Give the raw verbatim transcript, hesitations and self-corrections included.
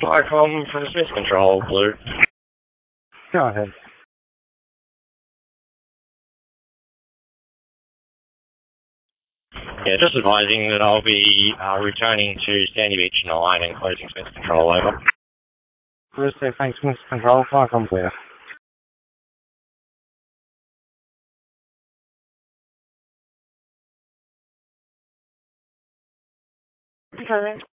Flycom for Smith Control, Blue. Go ahead. Yeah, just advising that I'll be uh, returning to Sandy Beach nine and closing Smith Control, over. Thursday, thanks, Smith Control. Flycom clear. Okay.